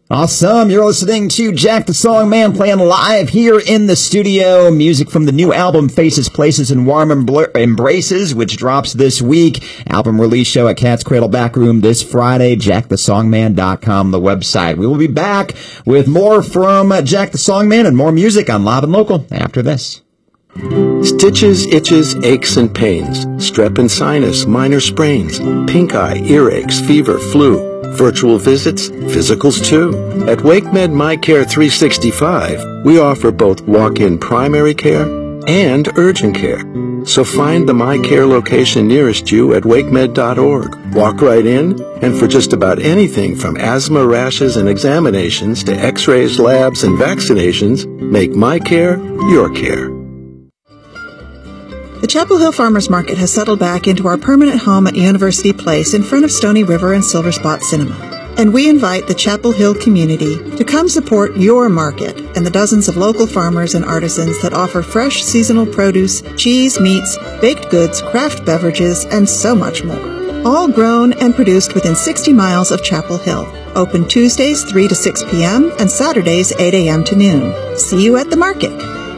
Awesome. You're listening to Jack the Songman playing live here in the studio. Music from the new album Faces, Places, and Warm Embraces, which drops this week. Album release show at Cat's Cradle Backroom this Friday. JackTheSongman.com, the website. We will be back with more from Jack the Songman and more music on Live and Local after this. Stitches, itches, aches, and pains. Strep and sinus, minor sprains. Pink eye, earaches, fever, flu. Virtual visits, physicals too. At WakeMed MyCare 365, we offer both walk-in primary care and urgent care. So find the MyCare location nearest you at wakemed.org. Walk right in, and for just about anything from asthma, rashes, and examinations to x-rays, labs, and vaccinations, make MyCare your care. The Chapel Hill Farmers Market has settled back into our permanent home at University Place in front of Stony River and Silver Spot Cinema. And we invite the Chapel Hill community to come support your market and the dozens of local farmers and artisans that offer fresh seasonal produce, cheese, meats, baked goods, craft beverages, and so much more. All grown and produced within 60 miles of Chapel Hill. Open Tuesdays 3 to 6 p.m. and Saturdays 8 a.m. to noon. See you at the market.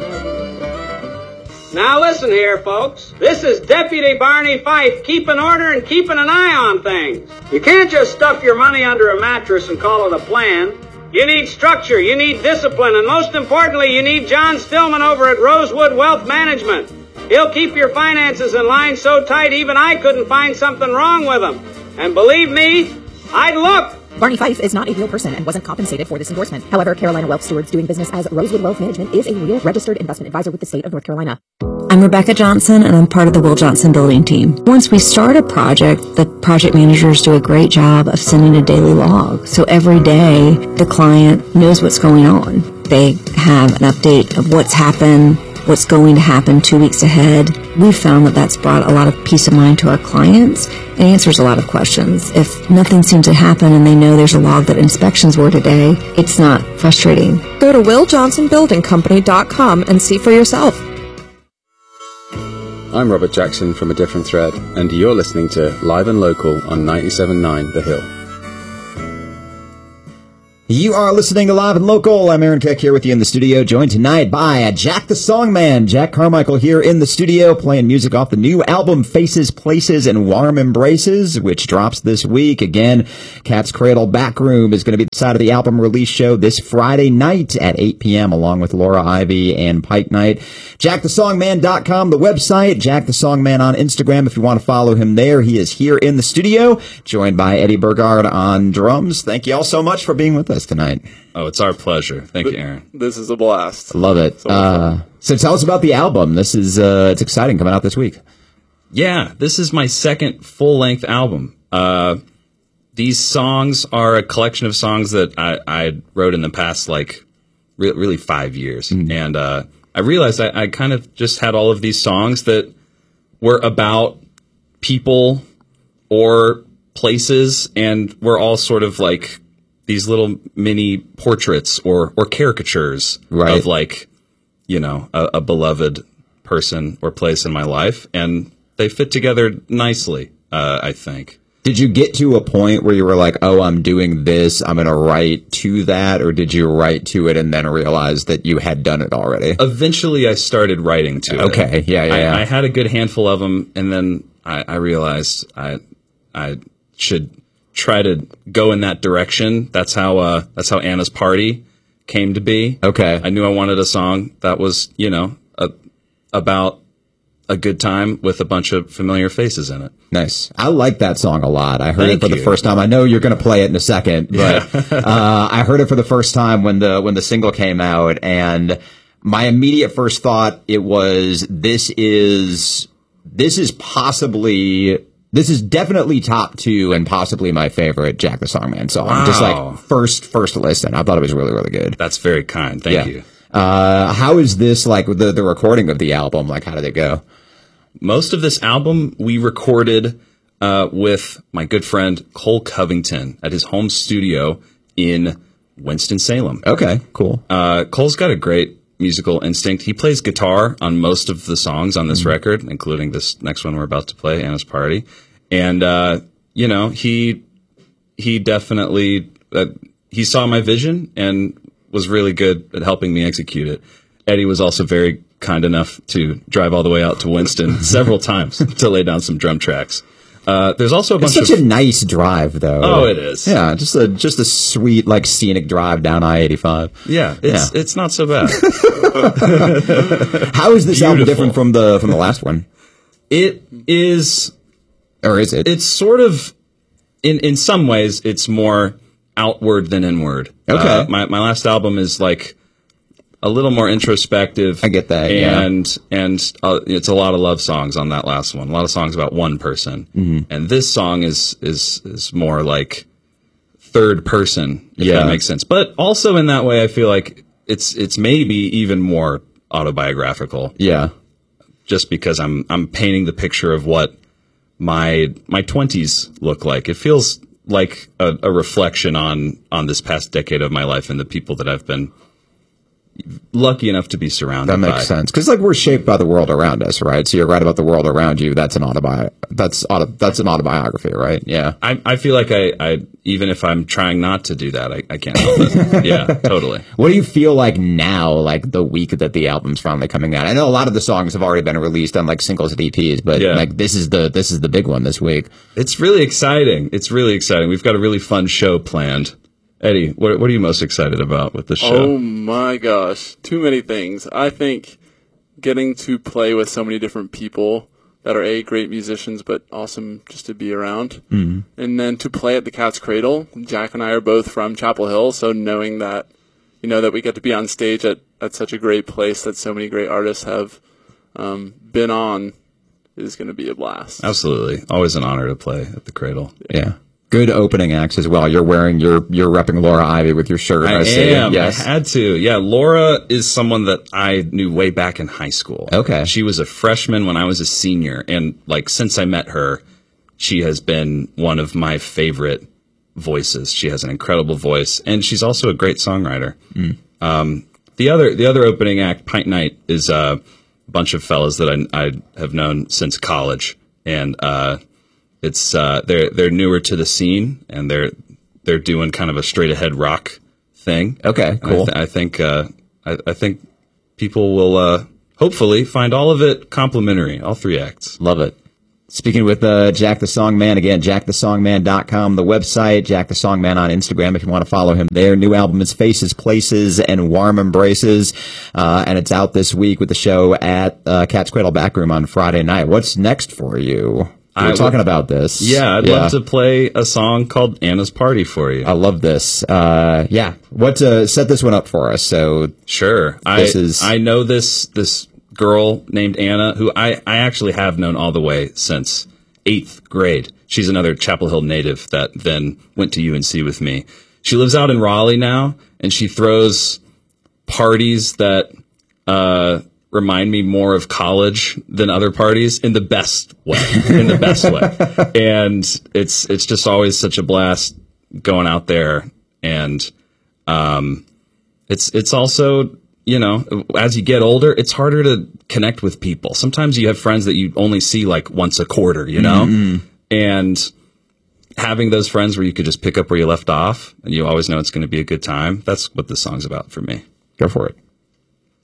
Now listen here, folks. This is Deputy Barney Fife, keeping order and keeping an eye on things. You can't just stuff your money under a mattress and call it a plan. You need structure, you need discipline, and most importantly, you need John Stillman over at Rosewood Wealth Management. He'll keep your finances in line so tight even I couldn't find something wrong with them. And believe me, I'd look. Barney Fife is not a real person and wasn't compensated for this endorsement. However, Carolina Wealth Stewards doing business as Rosewood Wealth Management is a real registered investment advisor with the state of North Carolina. I'm Rebecca Johnson, and I'm part of the Will Johnson building team. Once we start a project, the project managers do a great job of sending a daily log. So every day, the client knows what's going on. They have an update of what's happened, what's going to happen 2 weeks ahead. We've found that that's brought a lot of peace of mind to our clients and answers a lot of questions. If nothing seems to happen and they know there's a log that inspections were today, it's not frustrating. Go to WillJohnsonBuildingCompany.com and see for yourself. I'm Robert Jackson from A Different Thread, and you're listening to Live and Local on 97.9 The Hill. You are listening to Live and Local. I'm Aaron Keck here with you in the studio, joined tonight by Jack the Songman. Jack Carmichael here in the studio playing music off the new album Faces, Places, and Warm Embraces, which drops this week. Again, Cat's Cradle Backroom is going to be the side of the album release show this Friday night at 8 p.m. along with Laura Ivy and Pike Night. JackTheSongman.com, the website. Jack the Songman on Instagram if you want to follow him there. He is here in the studio, joined by Eddie Burgard on drums. Thank you all so much for being with us tonight. Oh, it's our pleasure. Thank you, Aaron. This is a blast. Love it. So tell us about the album. This is it's exciting, coming out this week. Yeah, this is my second full-length album. These songs are a collection of songs that I wrote in the past, like, really 5 years. Mm-hmm. And I realized I kind of just had all of these songs that were about people or places, and were all sort of like these little mini portraits or caricatures of, like, you know, a beloved person or place in my life, and they fit together nicely, I think. Did you get to a point where you were like, oh, I'm doing this, I'm going to write to that, or did you write to it and then realize that you had done it already? Eventually, I started writing to it. Okay, yeah. I had a good handful of them, and then I realized I should try to go in that direction. That's how Anna's Party came to be. Okay. I knew I wanted a song that was, you know, about a good time with a bunch of familiar faces in it. Nice. I like that song a lot. I heard it for the first time. I know you're going to play it in a second, but I heard it for the first time when the single came out, and my immediate first thought, it was, this is definitely top 2 and possibly my favorite Jack the Songman song. Wow. Just like first listen. I thought it was really, really good. That's very kind. Thank you. How is this, like, the recording of the album? Like, how did it go? Most of this album we recorded with my good friend Cole Covington at his home studio in Winston-Salem. Okay, cool. Cole's got a great musical instinct. He plays guitar on most of the songs on this record, including this next one we're about to play, Anna's Party. And, you know, he definitely, he saw my vision and was really good at helping me execute it. Eddie was also very kind enough to drive all the way out to Winston several times to lay down some drum tracks. There's also a bunch It's such a nice drive, though. Oh, it is. Yeah, just a sweet, like, scenic drive down I-85. Yeah, it's not so bad. How is this album different from the last one? It is, or is it? It's sort of, in some ways, it's more outward than inward. Okay. My last album is like a little more introspective. I get that. And it's a lot of love songs on that last one. A lot of songs about one person. Mm-hmm. And this song is more like third person, if that makes sense. But also in that way, I feel like it's maybe even more autobiographical. Yeah. Just because I'm painting the picture of what my 20s look like. It feels like a reflection on this past decade of my life and the people that I've been lucky enough to be surrounded by. That makes sense. Because, like, we're shaped by the world around us, right? So you're right about the world around you. That's an autobiography, right? Yeah. I feel like I even if I'm trying not to do that, I can't help it. Yeah, totally. What do you feel like now, like, the week that the album's finally coming out? I know a lot of the songs have already been released on, like, singles and EPs, but, like, this is the big one this week. It's really exciting. We've got a really fun show planned. Eddie, what are you most excited about with the show? Oh my gosh, too many things. I think getting to play with so many different people that are great musicians, but awesome just to be around. Mm-hmm. And then to play at the Cat's Cradle. Jack and I are both from Chapel Hill, so knowing that, that we get to be on stage at such a great place that so many great artists have been on is going to be a blast. Absolutely. Always an honor to play at the Cradle. Yeah. Good opening acts as well. You're repping Laura Ivy with your shirt. I am. Yes. I had to. Yeah, Laura is someone that I knew way back in high school. Okay. She was a freshman when I was a senior, and like since I met her, she has been one of my favorite voices. She has an incredible voice, and she's also a great songwriter. Mm. The other opening act, Pint Night, is a bunch of fellas that I have known since college, and it's they're newer to the scene, and they're doing kind of a straight ahead rock thing. Okay, cool. I think people will hopefully find all of it complimentary, all three acts. Love it. Speaking with Jack the Songman, again, jackthesongman.com, the website, Jack the Songman on Instagram if you want to follow him there. New album is Faces, Places, and Warm Embraces, and it's out this week with the show at Cat's Cradle Backroom on Friday night. What's next for you? We're talking about this. Yeah, I'd love to play a song called Anna's Party for you. I love this. Yeah. Set this one up for us. So sure. I know this girl named Anna, who I actually have known all the way since 8th grade. She's another Chapel Hill native that then went to UNC with me. She lives out in Raleigh now, and she throws parties that remind me more of college than other parties in the best way. And it's just always such a blast going out there. And it's also, as you get older, it's harder to connect with people. Sometimes you have friends that you only see like once a quarter, Mm-hmm. And having those friends where you could just pick up where you left off and you always know it's going to be a good time. That's what this song's about for me. Go for it.